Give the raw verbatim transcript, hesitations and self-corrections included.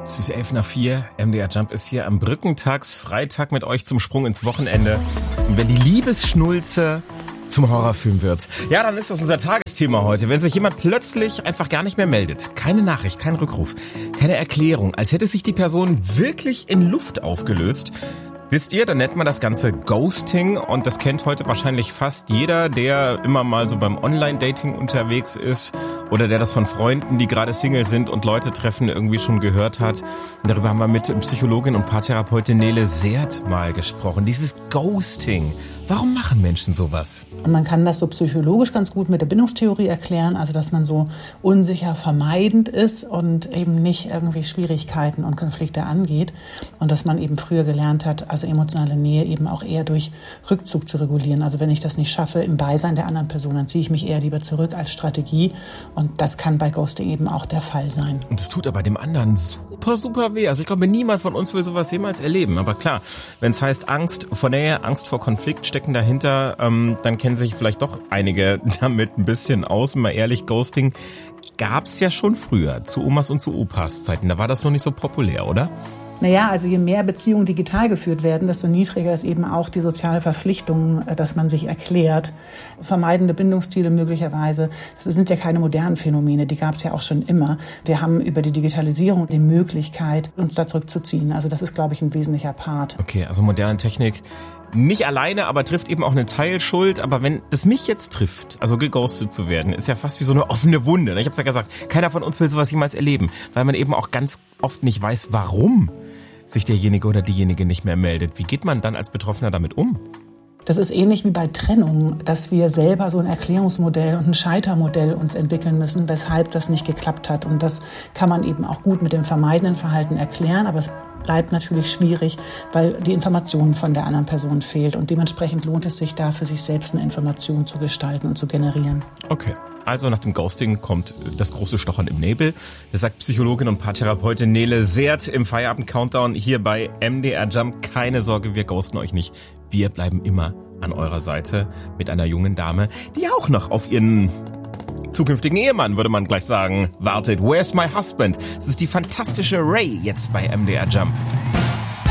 Es ist elf nach vier, M D R Jump ist hier am Brückentagsfreitag mit euch zum Sprung ins Wochenende. Und wenn die Liebesschnulze zum Horrorfilm wird, ja, dann ist das unser Tagesthema heute. Wenn sich jemand plötzlich einfach gar nicht mehr meldet, keine Nachricht, kein Rückruf, keine Erklärung, als hätte sich die Person wirklich in Luft aufgelöst. Wisst ihr, dann nennt man das Ganze Ghosting und das kennt heute wahrscheinlich fast jeder, der immer mal so beim Online-Dating unterwegs ist oder der das von Freunden, die gerade Single sind und Leute treffen, irgendwie schon gehört hat. Und darüber haben wir mit Psychologin und Paartherapeutin Nele Seert mal gesprochen. Dieses Ghosting. Warum machen Menschen sowas? Und man kann das so psychologisch ganz gut mit der Bindungstheorie erklären, also dass man so unsicher vermeidend ist und eben nicht irgendwie Schwierigkeiten und Konflikte angeht und dass man eben früher gelernt hat, also emotionale Nähe eben auch eher durch Rückzug zu regulieren. Also wenn ich das nicht schaffe im Beisein der anderen Person, dann ziehe ich mich eher lieber zurück als Strategie und das kann bei Ghosting eben auch der Fall sein. Und es tut aber dem anderen super, super weh. Also ich glaube, niemand von uns will sowas jemals erleben. Aber klar, wenn es heißt Angst vor Nähe, Angst vor Konflikt stecken dahinter, ähm, dann kennen sich vielleicht doch einige damit ein bisschen aus. Mal ehrlich, Ghosting gab's ja schon früher, zu Omas und zu Opas Zeiten. Da war das noch nicht so populär, oder? Naja, also je mehr Beziehungen digital geführt werden, desto niedriger ist eben auch die soziale Verpflichtung, dass man sich erklärt. Vermeidende Bindungsstile möglicherweise, das sind ja keine modernen Phänomene, die gab es ja auch schon immer. Wir haben über die Digitalisierung die Möglichkeit, uns da zurückzuziehen. Also das ist, glaube ich, ein wesentlicher Part. Okay, also moderne Technik nicht alleine, aber trifft eben auch eine Teilschuld. Aber wenn das mich jetzt trifft, also geghostet zu werden, ist ja fast wie so eine offene Wunde. Ich habe es ja gesagt, keiner von uns will sowas jemals erleben, weil man eben auch ganz oft nicht weiß, warum sich derjenige oder diejenige nicht mehr meldet. Wie geht man dann als Betroffener damit um? Das ist ähnlich wie bei Trennung, dass wir selber so ein Erklärungsmodell und ein Scheitermodell uns entwickeln müssen, weshalb das nicht geklappt hat. Und das kann man eben auch gut mit dem vermeidenden Verhalten erklären, aber es bleibt natürlich schwierig, weil die Information von der anderen Person fehlt. Und dementsprechend lohnt es sich da, für sich selbst eine Information zu gestalten und zu generieren. Okay. Also nach dem Ghosting kommt das große Stochern im Nebel. Das sagt Psychologin und Paartherapeutin Nele Seert im Feierabend-Countdown hier bei M D R Jump. Keine Sorge, wir ghosten euch nicht. Wir bleiben immer an eurer Seite mit einer jungen Dame, die auch noch auf ihren zukünftigen Ehemann, würde man gleich sagen, wartet. Where's my husband? Das ist die fantastische Ray jetzt bei M D R Jump.